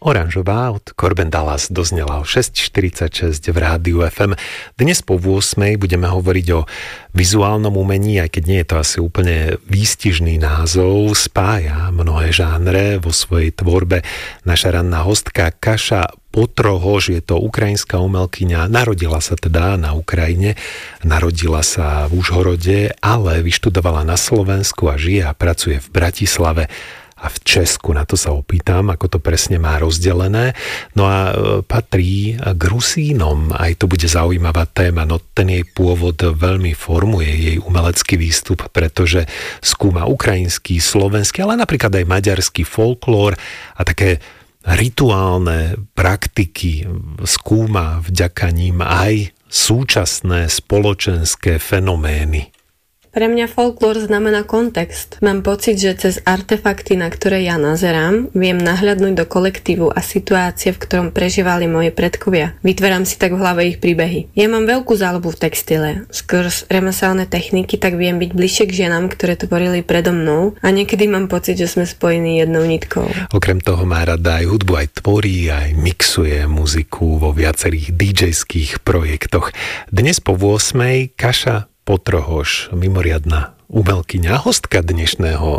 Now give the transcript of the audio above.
Oranžová od Corbin Dallas doznela o 6:46 v Rádiu FM. Dnes po 8:00 budeme hovoriť o vizuálnom umení, aj keď nie je to asi úplne výstižný názov, spája mnohé žánre vo svojej tvorbe. Naša ranná hostka Kaša Potrohož, je to ukrajinská umelkyňa, narodila sa teda na Ukrajine, narodila sa v Užhorode, ale vyštudovala na Slovensku a žije a pracuje v Bratislave a v Česku. Na to sa opýtam, ako to presne má rozdelené. No a patrí k Rusínom. Aj to bude zaujímavá téma. No ten jej pôvod veľmi formuje jej umelecký výstup, pretože skúma ukrajinský, slovenský, ale napríklad aj maďarský folklór a také rituálne praktiky. Skúma vďaka ním aj súčasné spoločenské fenomény. Pre mňa folklór znamená kontext. Mám pocit, že cez artefakty, na ktoré ja nazerám, viem nahľadnúť do kolektívu a situácie, v ktorom prežívali moje predkovia. Vytváram si tak v hlave ich príbehy. Ja mám veľkú záľubu v textile. Skrz remeselné techniky tak viem byť bližšie k ženám, ktoré tvorili predo mnou, a niekedy mám pocit, že sme spojení jednou nitkou. Okrem toho má rada aj hudbu, aj tvorí, aj mixuje muziku vo viacerých DJských projektoch. Dnes po 8:00 Kaša Potrohož, mimoriadna umelkyňa, hostka dnešného